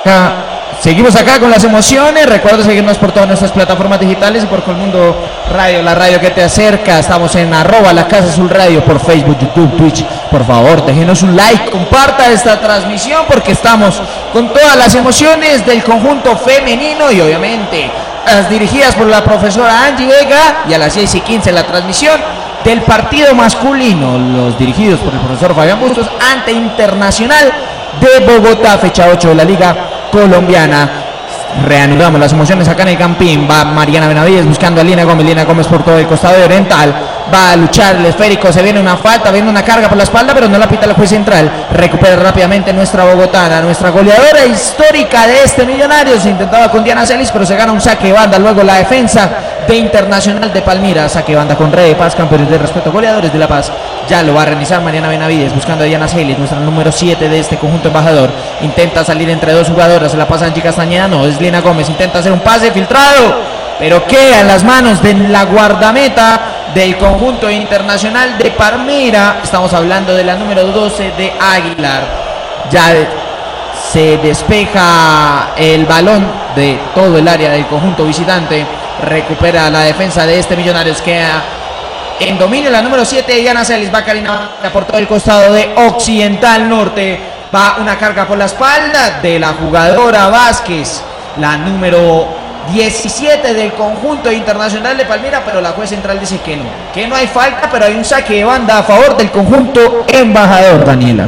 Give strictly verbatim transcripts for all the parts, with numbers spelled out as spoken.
acá. Seguimos acá con las emociones. Recuerda seguirnos por todas nuestras plataformas digitales y por Colmundo Radio, la radio que te acerca. Estamos en arroba la Casa Azul Radio por Facebook, YouTube, Twitch. Por favor, déjenos un like, comparta esta transmisión porque estamos con todas las emociones del conjunto femenino y obviamente las dirigidas por la profesora Angie Vega, y a las seis y quince la transmisión del partido masculino, los dirigidos por el profesor Fabián Bustos ante Internacional de Bogotá, fecha ocho de la Liga Colombiana. Reanudamos las emociones acá en el Campín. Va Mariana Benavides buscando a Lina Gómez. Lina Gómez por todo el costado de Oriental. Va a luchar el esférico. Se viene una falta, viene una carga por la espalda, pero no la pita el juez central. Recupera rápidamente nuestra bogotana, nuestra goleadora histórica de este Millonarios. Se intentaba con Diana Celis, pero se gana un saque de banda. Luego la defensa de Internacional de Palmira. Saque de banda con Rey de Paz, campeones de respeto, goleadores de La Paz. Ya lo va a realizar Mariana Benavides buscando a Diana Celis, nuestra número siete de este conjunto embajador. Intenta salir entre dos jugadoras. Se la pasa Angie Castañeda. No, es Lina Gómez. Intenta hacer un pase filtrado, pero queda en las manos de la guardameta del conjunto Internacional de Palmira. Estamos hablando de la número doce de Aguilar. Ya se despeja el balón de todo el área del conjunto visitante. Recupera la defensa de este Millonarios. Queda en dominio la número siete de Diana Celis. Va Karina por todo el costado de Occidental Norte. Va una carga por la espalda de la jugadora Vázquez, la número diecisiete del conjunto Internacional de Palmira, pero la juez central dice que no, que no hay falta, pero hay un saque de banda a favor del conjunto embajador, Daniela.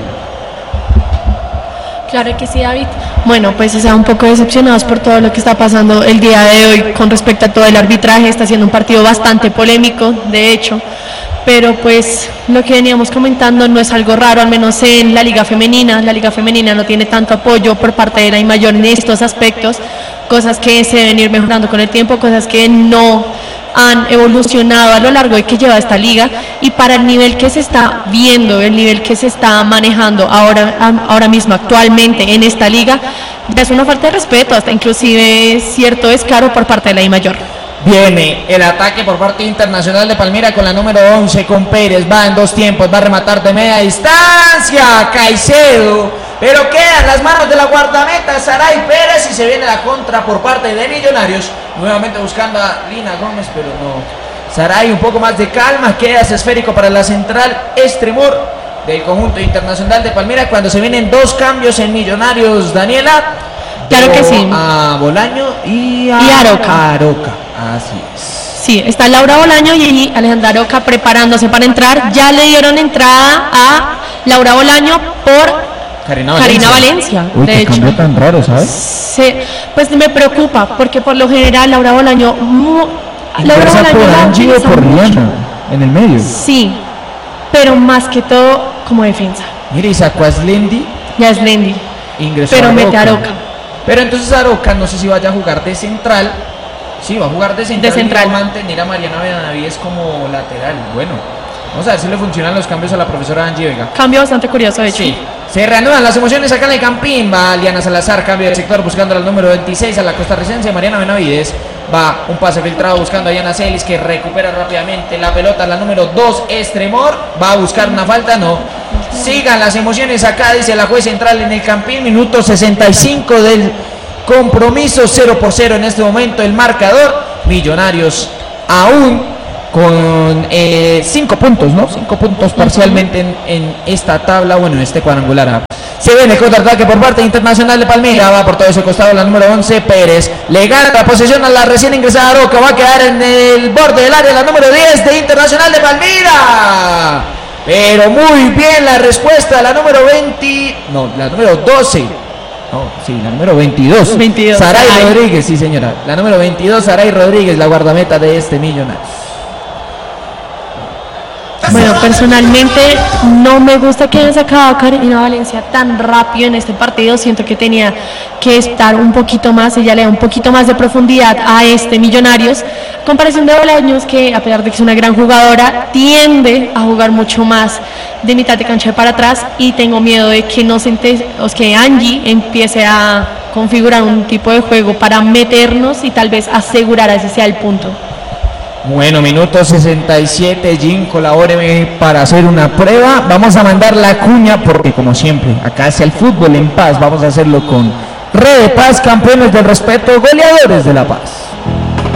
Claro que sí, David. Bueno, pues están un poco decepcionados por todo lo que está pasando el día de hoy con respecto a todo el arbitraje. Está siendo un partido bastante polémico, de hecho, pero pues lo que veníamos comentando no es algo raro, al menos en la Liga Femenina. La Liga Femenina no tiene tanto apoyo por parte de la I Mayor en estos aspectos, cosas que se deben ir mejorando con el tiempo, cosas que no han evolucionado a lo largo de que lleva esta liga, y para el nivel que se está viendo, el nivel que se está manejando ahora, ahora mismo actualmente en esta liga, ya es una falta de respeto, hasta inclusive cierto descaro por parte de la I Mayor. Viene el ataque por parte Internacional de Palmira con la número once, con Pérez. Va en dos tiempos, va a rematar de media distancia Caicedo, pero queda en las manos de la guardameta Saray Pérez y se viene la contra por parte de Millonarios. Nuevamente buscando a Lina Gómez, pero no. Saray un poco más de calma, queda ese esférico para la central Estremor del conjunto Internacional de Palmira cuando se vienen dos cambios en Millonarios, Daniela. Claro que sí. A Bolaño y a y Aroca. Aroca. Así es. Sí, está Laura Bolaño y Alejandra Aroca preparándose para entrar. Ya le dieron entrada a Laura Bolaño por Karina Karina Valencia. Valencia. Uy, de qué hecho, cambio tan raro, ¿sabes? Sí, pues me preocupa porque por lo general Laura Bolaño mu, Laura Ingresa Bolaño por la Angie o utiliza por mucho. Rihanna en el medio. Sí, pero más que todo como defensa. Mire, y sacó a Slendi. Ya es Lendy, Ingresó pero a mete a Aroca. Aroca. Pero entonces Aroca no sé si vaya a jugar de central. Sí, va a jugar de central. De central. Y va a mantener a Mariana Benavides como lateral. Bueno, vamos a ver si le funcionan los cambios a la profesora Angie Vega. Cambio bastante curioso, de hecho. Sí. Se reanudan las emociones acá en el Campín. Va Liana Salazar, cambio de sector buscando al número veintiséis a la costarricense Mariana Benavides. Va un pase filtrado buscando a Diana Celis, que recupera rápidamente la pelota. La número dos, Estremor. Va a buscar una falta, no. Sigan las emociones acá, dice la juez central en el Campín. Minuto sesenta y cinco del compromiso, cero por cero en este momento el marcador. Millonarios aún con eh, cinco puntos, ¿no? Cinco puntos parcialmente en, en esta tabla, bueno, en este cuadrangular A. Se viene contraataque por parte Internacional de Palmira, va por todo ese costado la número once, Pérez. Le gana la posesión a la recién ingresada Aroca, va a quedar en el borde del área la número diez de Internacional de Palmira. Pero muy bien la respuesta, la número veinte, no, la número doce. No, sí, la número veintidós. veintidós. Saray Saray. Rodríguez, sí señora. La número veintidós, Saray Rodríguez, la guardameta de este Millonarios. Bueno, personalmente no me gusta que hayan sacado a Karina Valencia tan rápido en este partido. Siento que tenía que estar un poquito más, ella le da un poquito más de profundidad a este Millonarios. Comparación de Bolaños, que a pesar de que es una gran jugadora, tiende a jugar mucho más de mitad de cancha para atrás, y tengo miedo de que no se ente- o que Angie empiece a configurar un tipo de juego para meternos y tal vez asegurar ese sea el punto. Bueno, minuto sesenta y siete, Jim, colabóreme para hacer una prueba. Vamos a mandar la cuña porque, como siempre, acá hacia el fútbol en paz, vamos a hacerlo con Red de Paz, campeones del respeto, goleadores de la paz.